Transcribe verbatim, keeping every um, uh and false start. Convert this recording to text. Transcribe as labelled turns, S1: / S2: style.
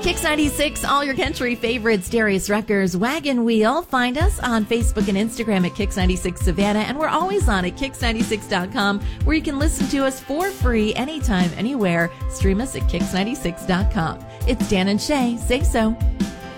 S1: Kix ninety-six, all your country favorites, Darius Rucker's Wagon Wheel. Find us on Facebook and Instagram at Kix ninety-six Savannah, and we're always on at Kix ninety-six dot com, where you can listen to us for free anytime, anywhere. Stream us at Kix ninety-six dot com. It's Dan and Shay. Say so.